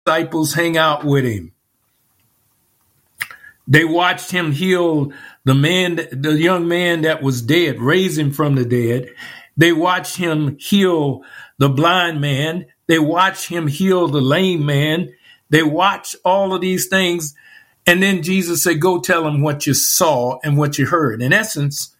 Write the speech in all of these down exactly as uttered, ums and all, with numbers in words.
disciples hang out with him. They watched him heal the man, the young man that was dead, raise him from the dead. They watched him heal the blind man. They watched him heal the lame man. They watched all of these things. And then Jesus said, go tell them what you saw and what you heard. In essence,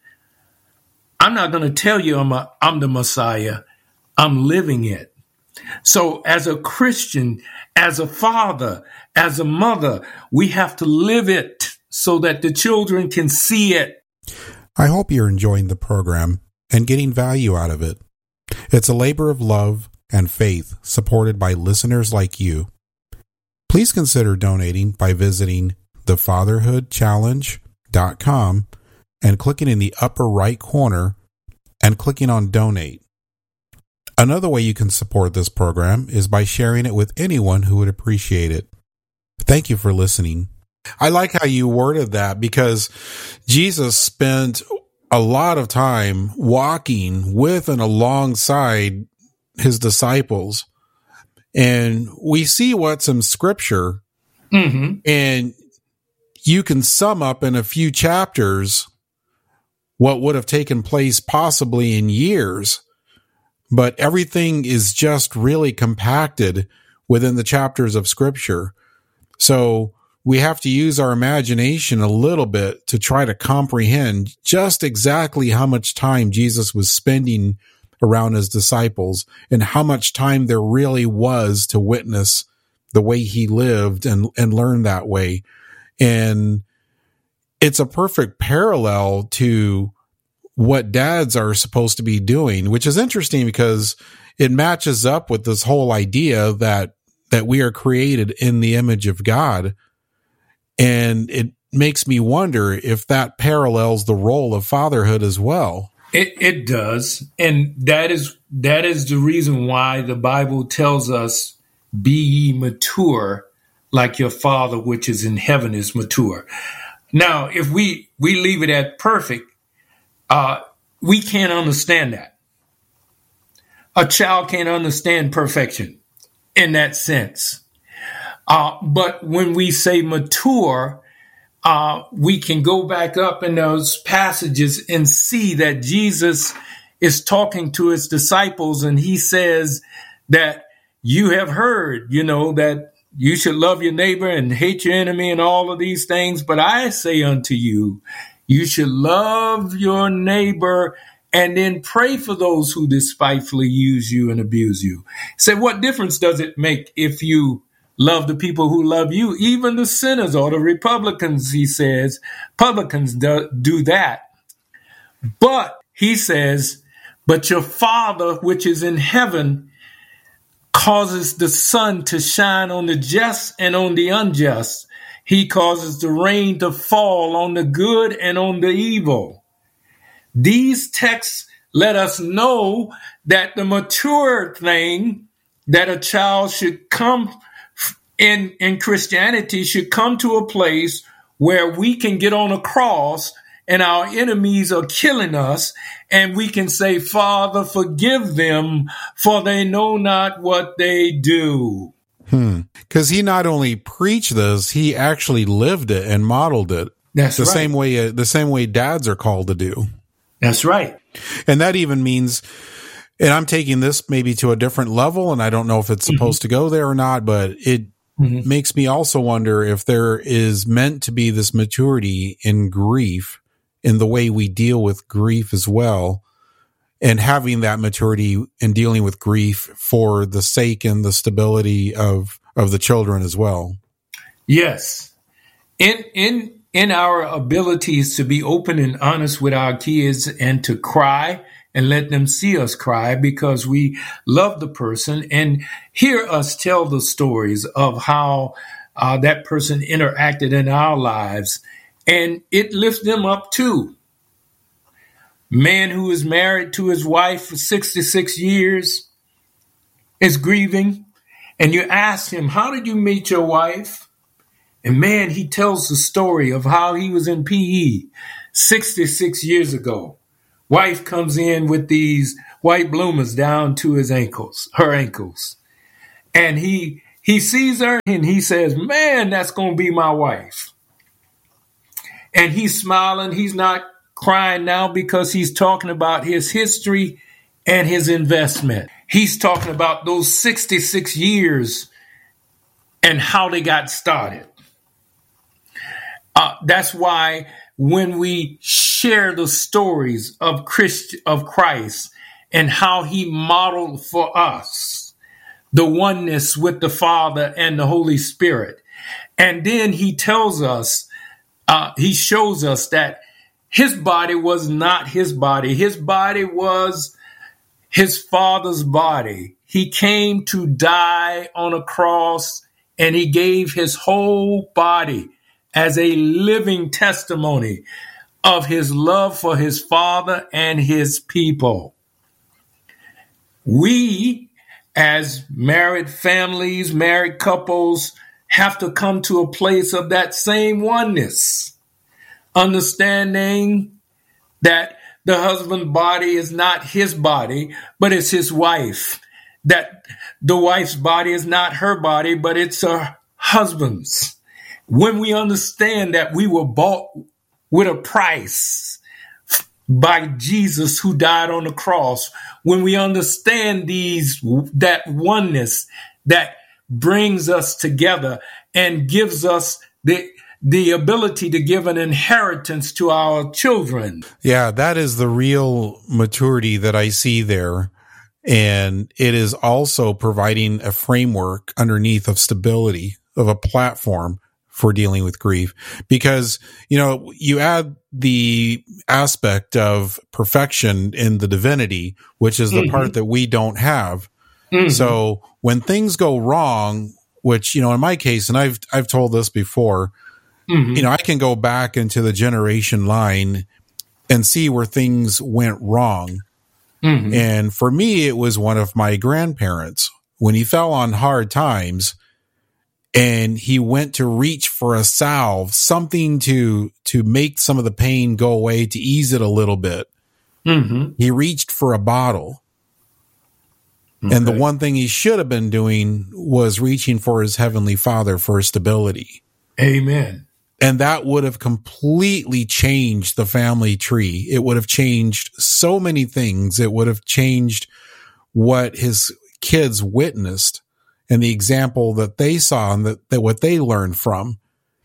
I'm not going to tell you I'm, a, I'm the Messiah. I'm living it. So as a Christian, as a father, as a mother, we have to live it so that the children can see it. I hope you're enjoying the program and getting value out of it. It's a labor of love and faith supported by listeners like you. Please consider donating by visiting the fatherhood challenge dot com and clicking in the upper right corner and clicking on donate. Another way you can support this program is by sharing it with anyone who would appreciate it. Thank you for listening. I like how you worded that, because Jesus spent a lot of time walking with and alongside his disciples. And we see what's in Scripture, mm-hmm. and you can sum up in a few chapters what would have taken place possibly in years, but everything is just really compacted within the chapters of Scripture. So we have to use our imagination a little bit to try to comprehend just exactly how much time Jesus was spending around his disciples and how much time there really was to witness the way he lived and, and learn that way. And it's a perfect parallel to what dads are supposed to be doing, which is interesting because it matches up with this whole idea that, that we are created in the image of God. And it makes me wonder if that parallels the role of fatherhood as well. It, it does. And that is, that is the reason why the Bible tells us, be ye mature like your Father which is in heaven is mature. Now, if we, we leave it at perfect, uh, we can't understand that. A child can't understand perfection in that sense. Uh, but when we say mature, uh, we can go back up in those passages and see that Jesus is talking to his disciples, and he says that you have heard, you know, that you should love your neighbor and hate your enemy and all of these things. But I say unto you, you should love your neighbor and then pray for those who despitefully use you and abuse you. Say, what difference does it make if you love the people who love you? Even the sinners or the Republicans, he says, publicans do, do that. But he says, but your Father, which is in heaven, causes the sun to shine on the just and on the unjust. He causes the rain to fall on the good and on the evil. These texts let us know that the mature thing that a child should come in, in Christianity should come to a place where we can get on a cross and our enemies are killing us, and we can say, Father, forgive them, for they know not what they do. Hmm. Because he not only preached this, he actually lived it and modeled it. That's the right. same way, uh, the same way dads are called to do. That's right. And that even means, and I'm taking this maybe to a different level, and I don't know if it's supposed mm-hmm. to go there or not, but it mm-hmm. makes me also wonder if there is meant to be this maturity in grief, in the way we deal with grief as well, and having that maturity in dealing with grief for the sake and the stability of, of the children as well. Yes. In, in, in our abilities to be open and honest with our kids and to cry and let them see us cry because we love the person and hear us tell the stories of how uh, that person interacted in our lives. And it lifts them up too. Man who is married to his wife for sixty-six years is grieving. And you ask him, how did you meet your wife? And man, he tells the story of how he was in P E sixty-six years ago. Wife comes in with these white bloomers down to his ankles, her ankles. And he He sees her and he says, man, that's going to be my wife. And he's smiling. He's not crying now because he's talking about his history and his investment. He's talking about those sixty-six years and how they got started. Uh, that's why when we share the stories of Christ, of Christ and how he modeled for us the oneness with the Father and the Holy Spirit, and then he tells us, uh, he shows us that his body was not his body. His body was his Father's body. He came to die on a cross, and he gave his whole body as a living testimony of his love for his Father and his people. We, as married families, married couples, have to come to a place of that same oneness, understanding that the husband's body is not his body, but it's his wife, that the wife's body is not her body, but it's her husband's. When we understand that we were bought with a price by Jesus who died on the cross, when we understand these, that oneness that brings us together and gives us the the ability to give an inheritance to our children. Yeah, that is the real maturity that I see there. And it is also providing a framework underneath of stability, of a platform for dealing with grief. Because, you know, you add the aspect of perfection in the divinity, which is the mm-hmm. part that we don't have. Mm-hmm. So when things go wrong, which, you know, in my case, and I've, I've told this before, mm-hmm. you know, I can go back into the generation line and see where things went wrong. Mm-hmm. And for me, it was one of my grandparents when he fell on hard times and he went to reach for a salve, something to, to make some of the pain go away, to ease it a little bit. Mm-hmm. He reached for a bottle. Okay. And the one thing he should have been doing was reaching for his Heavenly Father for stability. Amen. And that would have completely changed the family tree. It would have changed so many things. It would have changed what his kids witnessed and the example that they saw and that, that what they learned from.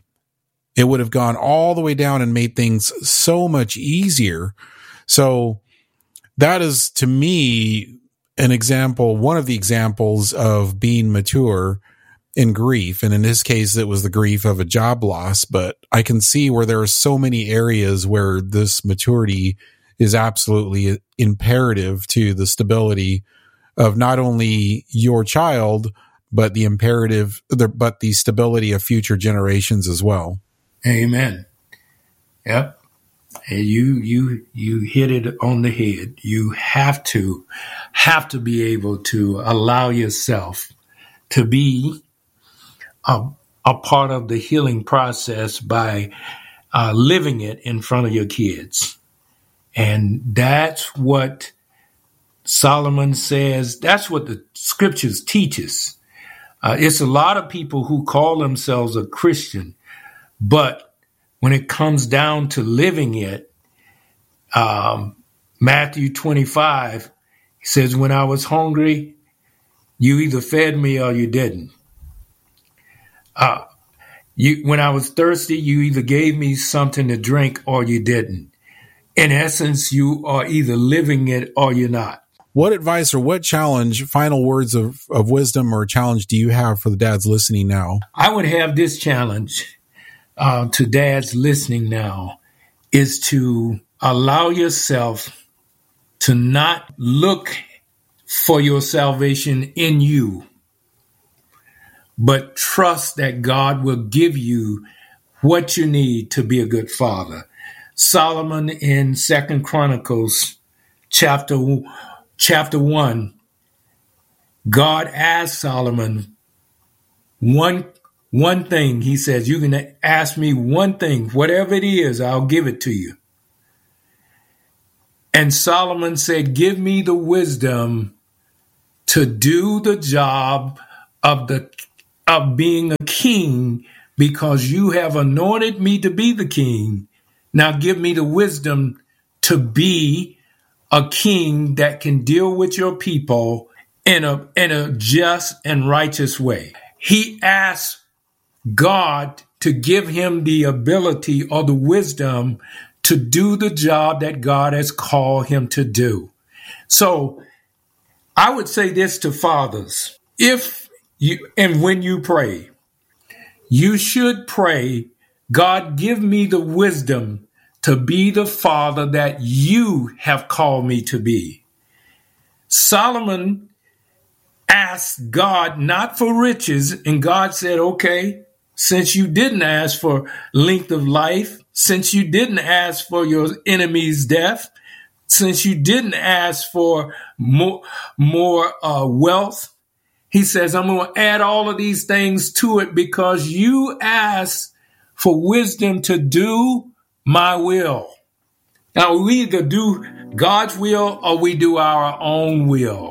It would have gone all the way down and made things so much easier. So that is, to me, an example, one of the examples of being mature in grief. And in this case, it was the grief of a job loss, but I can see where there are so many areas where this maturity is absolutely imperative to the stability of not only your child, but the imperative, but the stability of future generations as well. Amen. Yep. And you, you, you hit it on the head. You have to, have to be able to allow yourself to be a, a part of the healing process by uh, living it in front of your kids. And that's what Solomon says. That's what the scriptures teach us. Uh, it's a lot of people who call themselves a Christian, but when it comes down to living it, um, Matthew twenty-five says, when I was hungry, you either fed me or you didn't. Uh, you, when I was thirsty, you either gave me something to drink or you didn't. In essence, you are either living it or you're not. What advice or what challenge, final words of, of wisdom or challenge do you have for the dads listening now? I would have this challenge uh, to dads listening now is to allow yourself to not look for your salvation in you, but trust that God will give you what you need to be a good father. Solomon in Second Chronicles chapter chapter one, God asked Solomon one one thing. He says, you can ask me one thing, whatever it is, I'll give it to you. And Solomon said, give me the wisdom to do the job of the of being a king because you have anointed me to be the king. Now give me the wisdom to be a king that can deal with your people in a, in a just and righteous way. He asked God to give him the ability or the wisdom to do the job that God has called him to do. So I would say this to fathers. If you, and when you pray, you should pray, God, give me the wisdom to be the father that you have called me to be. Solomon asked God not for riches, and God said, okay, since you didn't ask for length of life, since you didn't ask for your enemy's death, since you didn't ask for more, more uh, wealth, he says, I'm going to add all of these things to it because you asked for wisdom to do my will. Now, we either do God's will or we do our own will.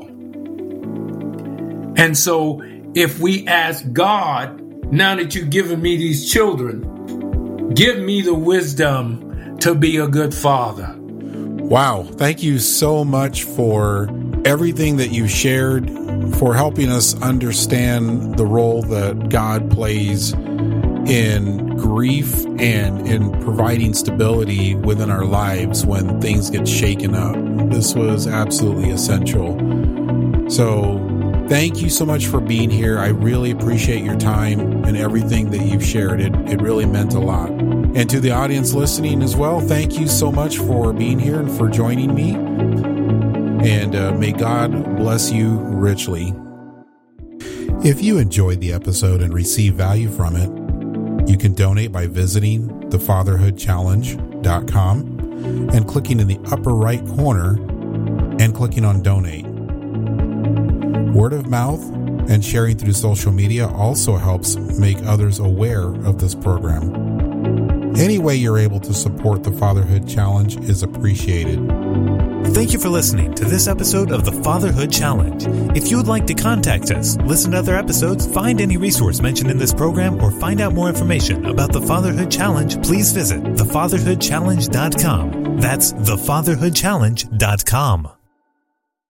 And so if we ask God, now that you've given me these children, give me the wisdom to be a good father. Wow. Thank you so much for everything that you shared, for helping us understand the role that God plays in grief and in providing stability within our lives when things get shaken up. This was absolutely essential. So thank you so much for being here. I really appreciate your time and everything that you've shared. It, it really meant a lot. And to the audience listening as well, thank you so much for being here and for joining me. And uh, may God bless you richly. If you enjoyed the episode and received value from it, you can donate by visiting the fatherhood challenge dot com and clicking in the upper right corner and clicking on donate. Word of mouth and sharing through social media also helps make others aware of this program. Any way you're able to support the Fatherhood Challenge is appreciated. Thank you for listening to this episode of the Fatherhood Challenge. If you would like to contact us, listen to other episodes, find any resource mentioned in this program, or find out more information about the Fatherhood Challenge, please visit the fatherhood challenge dot com. That's the fatherhood challenge dot com.